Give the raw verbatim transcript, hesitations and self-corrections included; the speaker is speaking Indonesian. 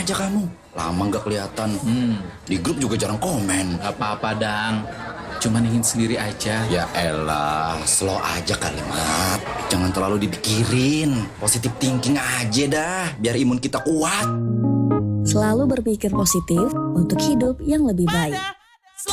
aja kamu. Lama gak kelihatan. Hmm. Di grup juga jarang komen. Gak apa-apa, Dang. Cuman ingin sendiri aja. Ya elah, slow aja kalimat. Jangan terlalu dipikirin. Positive thinking aja dah, biar imun kita kuat. Selalu berpikir positif untuk hidup yang lebih baik.